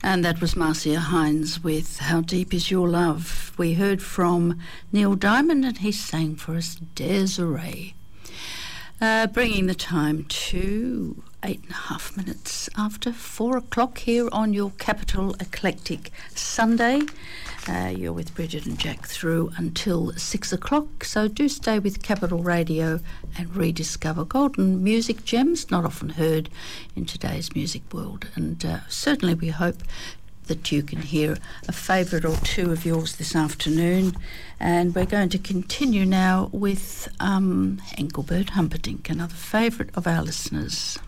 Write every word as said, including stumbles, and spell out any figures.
And that was Marcia Hines with How Deep Is Your Love. We heard from Neil Diamond and he sang for us Desiree. Uh, bringing the time to eight and a half minutes after four o'clock here on your Capital Eclectic Sunday. Uh, you're with Bridget and Jack through until six o'clock, so do stay with Capital Radio and rediscover golden music gems not often heard in today's music world. And uh, certainly we hope that you can hear a favourite or two of yours this afternoon. And we're going to continue now with um, Engelbert Humperdinck, another favourite of our listeners.